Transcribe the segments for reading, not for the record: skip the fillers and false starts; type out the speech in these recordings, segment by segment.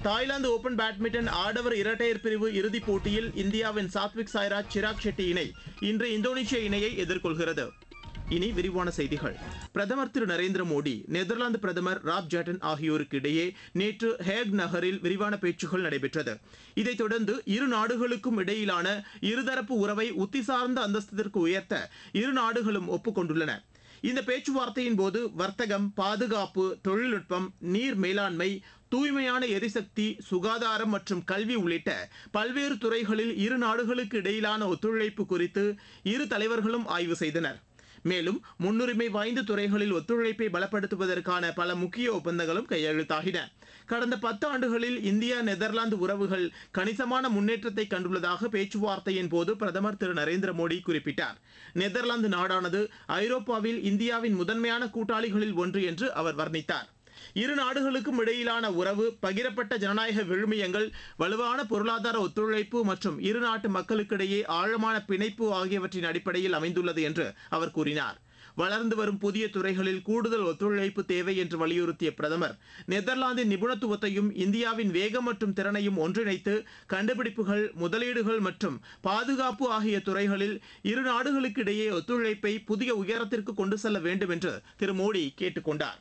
Thailand open badminton ஆடவர் இரட்டையர் பிரிவு இறுதிப் போட்டியில் இந்தியாவின் சாத்விக் சாய்ராஜ் சிராக் ஷெட்டி இணை இன்று இந்தோனேஷிய இணையை எதிர்கொள்கிறது. இனி விரிவான செய்திகள். பிரதமர் திரு நரேந்திர மோடி, நெதர்லாந்து பிரதமர் ராப் ஜாட்டன் ஆகியோருக்கு இடையே நேற்று ஹேக் நகரில் விரிவான பேச்சுக்கள் நடைபெற்றது. இதைத் தொடர்ந்து இரு நாடுகளுக்கும் இடையிலான இருதரப்பு உறவை உத்திசார்ந்த அந்தஸ்திற்கு உயர்த்த இரு நாடுகளும் ஒப்புக்கொண்டுள்ளன. இந்த பேச்சுவார்த்தையின் போது வர்த்தகம், பாதுகாப்பு, தொழில்நுட்பம், நீர் மேலாண்மை, தூய்மையான எரிசக்தி, சுகாதாரம் மற்றும் கல்வி உள்ளிட்ட பல்வேறு துறைகளில் இரு நாடுகளுக்கு இடையிலான ஒத்துழைப்பு குறித்து இரு தலைவர்களும் ஆய்வு செய்தனர். மேலும் முன்னுரிமை வாய்ந்த துறைகளில் ஒத்துழைப்பை பலப்படுத்துவதற்கான பல முக்கிய ஒப்பந்தங்களும் கையெழுத்தாகின. கடந்த 10 ஆண்டுகளில் இந்தியா நெதர்லாந்து உறவுகள் கணிசமான முன்னேற்றத்தை கண்டுள்ளதாக பேச்சுவார்த்தையின் போது பிரதமர் திரு நரேந்திர மோடி குறிப்பிட்டார். நெதர்லாந்து நாடானது ஐரோப்பாவில் இந்தியாவின் முதன்மையான கூட்டாளிகளில் ஒன்று என்று அவர் வர்ணித்தார். இரு நாடுகளுக்கும் இடையிலான உறவு பகிரப்பட்ட ஜனநாயக விழுமியங்கள், வலுவான பொருளாதார ஒத்துழைப்பு மற்றும் இரு நாட்டு மக்களுக்கிடையே ஆழமான பிணைப்பு ஆகியவற்றின் அடிப்படையில் அமைந்துள்ளது என்று அவர் கூறினார். வளர்ந்து வரும் புதிய துறைகளில் கூடுதல் ஒத்துழைப்பு தேவை என்று வலியுறுத்திய பிரதமர், நெதர்லாந்தின் நிபுணத்துவத்தையும் இந்தியாவின் வேகம் மற்றும் திறனையும் ஒன்றிணைத்து கண்டுபிடிப்புகள், முதலீடுகள் மற்றும் பாதுகாப்பு ஆகிய துறைகளில் இரு நாடுகளுக்கிடையே ஒத்துழைப்பை புதிய உயரத்திற்கு கொண்டு செல்ல வேண்டும் என்று திரு மோடி கேட்டுக்கொண்டார்.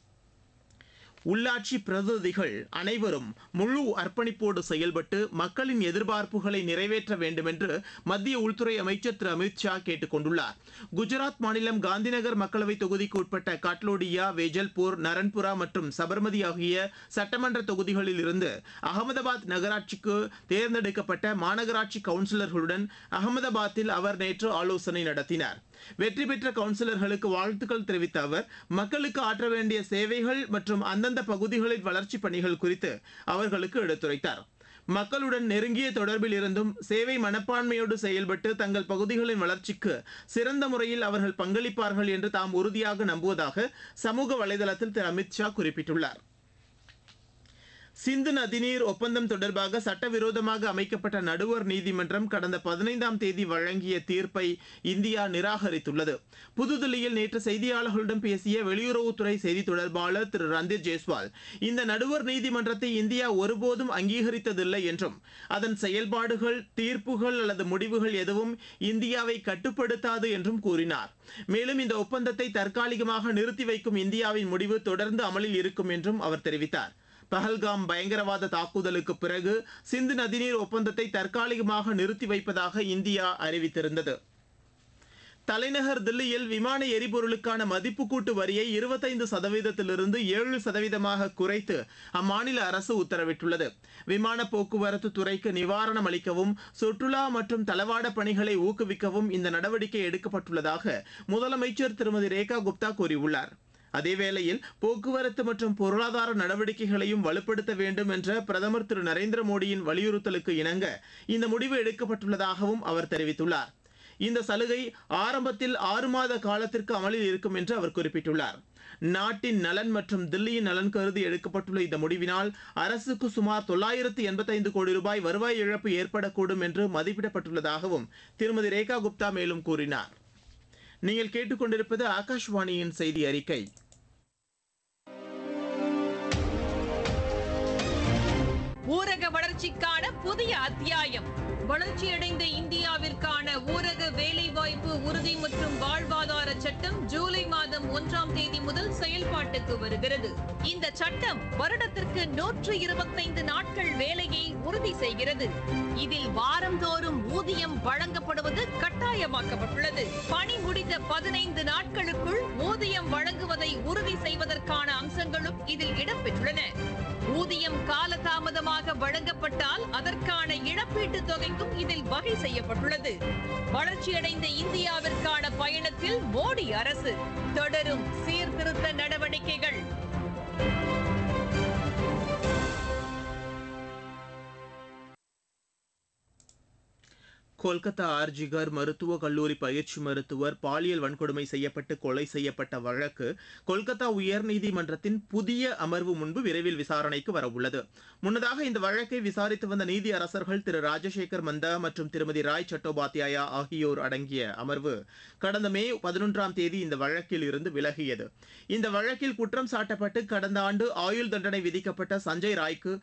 உள்ளாட்சி பிரதிநிதிகள் அனைவரும் முழு அர்ப்பணிப்போடு செயல்பட்டு மக்களின் எதிர்பார்ப்புகளை நிறைவேற்ற வேண்டும் என்று மத்திய உள்துறை அமைச்சர் திரு அமித் ஷா கேட்டுக் கொண்டுள்ளார். குஜராத் மாநிலம் காந்திநகர் மக்களவை தொகுதிக்கு உட்பட்ட காட்லோடியா, வேஜல்பூர், நரன்புரா மற்றும் சபர்மதி ஆகிய சட்டமன்ற தொகுதிகளில் இருந்து அகமதாபாத் நகராட்சிக்கு தேர்ந்தெடுக்கப்பட்ட மாநகராட்சி கவுன்சிலர்களுடன் அகமதாபாத்தில் அவர் நேற்று ஆலோசனை நடத்தினார். வெற்றி பெற்ற கவுன்சிலர்களுக்கு வாழ்த்துக்கள் தெரிவித்த அவர், மக்களுக்கு ஆற்ற வேண்டிய சேவைகள் மற்றும் அந்தந்த பகுதிகளின் வளர்ச்சிப் பணிகள் குறித்து அவர்களுக்கு எடுத்துரைத்தார். மக்களுடன் நெருங்கிய தொடர்பில் இருந்தும் சேவை மனப்பான்மையோடு செயல்பட்டு தங்கள் பகுதிகளின் வளர்ச்சிக்கு சிறந்த முறையில் அவர்கள் பங்களிப்பார்கள் என்று தாம் உறுதியாக நம்புவதாக சமூக வலைதளத்தில் திரு அமித் ஷா குறிப்பிட்டுள்ளார். சிந்து நதிநீர் ஒப்பந்தம் தொடர்பாக சட்டவிரோதமாக அமைக்கப்பட்ட நடுவர் நீதிமன்றம் கடந்த 15ஆம் தேதி வழங்கிய தீர்ப்பை இந்தியா நிராகரித்துள்ளது. புதுதில்லியில் நேற்று செய்தியாளர்களிடம் பேசிய வெளியுறவுத்துறை செய்தி தொடர்பாளர் திரு ரந்தீர் ஜெய்ஸ்வால், இந்த நடுவர் நீதிமன்றத்தை இந்தியா ஒருபோதும் அங்கீகரித்ததில்லை என்றும் அதன் செயல்பாடுகள், தீர்ப்புகள் அல்லது முடிவுகள் எதுவும் இந்தியாவை கட்டுப்படுத்தாது என்றும் கூறினார். மேலும் இந்த ஒப்பந்தத்தை தற்காலிகமாக நிறுத்தி வைக்கும் இந்தியாவின் முடிவு தொடர்ந்து அமலில் இருக்கும் என்றும் அவர் தெரிவித்தார். பஹல்காம் பயங்கரவாத தாக்குதலுக்கு பிறகு சிந்து நதிநீர் ஒப்பந்தத்தை தற்காலிகமாக நிறுத்தி வைப்பதாக இந்தியா அறிவித்திருந்தது. தலைநகர் தில்லியில் விமான எரிபொருளுக்கான மதிப்பு கூட்டு வரியை 25%லிருந்து 7%ஆக குறைத்து அம்மாநில அரசு உத்தரவிட்டுள்ளது. விமான போக்குவரத்து துறைக்கு நிவாரணம் அளிக்கவும், சுற்றுலா மற்றும் தளவாட பணிகளை ஊக்குவிக்கவும் இந்த நடவடிக்கை எடுக்கப்பட்டுள்ளதாக முதலமைச்சர் திருமதி ரேகா குப்தா கூறியுள்ளார். அதேவேளையில் போக்குவரத்து மற்றும் பொருளாதார நடவடிக்கைகளையும் வலுப்படுத்த வேண்டும் என்ற பிரதமர் திரு நரேந்திர மோடியின் வலியுறுத்தலுக்கு இணங்க இந்த முடிவு எடுக்கப்பட்டுள்ளதாகவும் அவர் தெரிவித்துள்ளார். இந்த சலுகை ஆரம்பத்தில் 6 மாத காலத்திற்கு அமலில் இருக்கும் என்று அவர் குறிப்பிட்டுள்ளார். நாட்டின் நலன் மற்றும் தில்லியின் நலன் கருதி எடுக்கப்பட்டுள்ள இந்த முடிவினால் அரசுக்கு சுமார் 985 கோடி ரூபாய் வருவாய் இழப்பு ஏற்படக்கூடும் என்று மதிப்பிடப்பட்டுள்ளதாகவும் திருமதி ரேகா குப்தா மேலும் கூறினார். நீங்கள் கேட்டுக்கொண்டிருப்பது ஆகாஷ்வாணியின் செய்தி அறிக்கை. ஊரக வளர்ச்சிக்கான புதிய அத்தியாயம். வளர்ச்சியடைந்த இந்தியாவிற்கான ஊரக வேலைவாய்ப்பு உறுதி மற்றும் வாழ்வாதார சட்டம் ஜூலை மாதம் 1ஆம் தேதி முதல் செயல்பாட்டுக்கு வருகிறது. இந்த சட்டம் வருடத்திற்கு 125 நாட்கள் வேலையை உறுதி செய்கிறது. இதில் வாரந்தோறும் ஊதியம் வழங்கப்படுவது கட்டாயமாக்கப்பட்டுள்ளது. பணி முடிந்த 15 நாட்களுக்குள் ஊதியம் வழங்குவதை உறுதி செய்வதற்கான அம்சங்களும் இதில் இடம்பெற்றுள்ளன. ஊதியம் காலதாமதமாக வழங்கப்பட்டால் அதற்கான இழப்பீட்டுத் தொகைக்கும் இதில் வகை செய்யப்பட்டுள்ளது. வளர்ச்சியடைந்த இந்தியாவிற்கான பயணத்தில் மோடி அரசு தொடரும் சீர்திருத்த நடவடிக்கைகள். கொல்கத்தா ஆர்ஜிகர் மருத்துவக் கல்லூரி பயிற்சி மருத்துவர் பாலியல் வன்கொடுமை செய்யப்பட்டு கொலை செய்யப்பட்ட வழக்கு கொல்கத்தா உயர்நீதிமன்றத்தின் புதிய அமர்வு முன்பு விரைவில் விசாரணைக்கு வரவுள்ளது. முன்னதாக இந்த வழக்கை விசாரித்து வந்த நீதி அரசர்கள் திரு ராஜசேகர் மந்தா மற்றும் திருமதி ராய் சட்டோபாத்யாயா ஆகியோர் அடங்கிய அமர்வு கடந்த மே 11ஆம் தேதி இந்த வழக்கில் இருந்து விலகியது. இந்த வழக்கில் குற்றம் சாட்டப்பட்டு கடந்த ஆண்டு ஆயுள் தண்டனை விதிக்கப்பட்ட சஞ்சய் ராய்க்கு